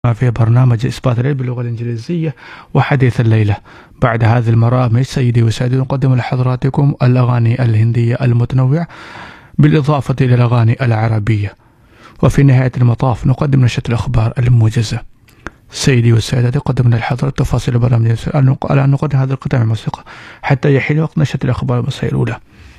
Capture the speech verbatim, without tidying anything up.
في برنامج إثبات العلم باللغة الإنجليزية وحديث الليلة. بعد هذه المرامج سيدي وسادتي نقدم لحضراتكم الأغاني الهندية المتنوعة بالإضافة إلى الأغاني العربية، وفي نهاية المطاف نقدم نشرة الأخبار الموجزة. سيدي وسادتي قدمنا لحضرتك تفاصيل البرنامج. الآن نقدم هذا القطع من الموسيقى حتى يحين وقت نشرة الأخبار المصرية الأولى.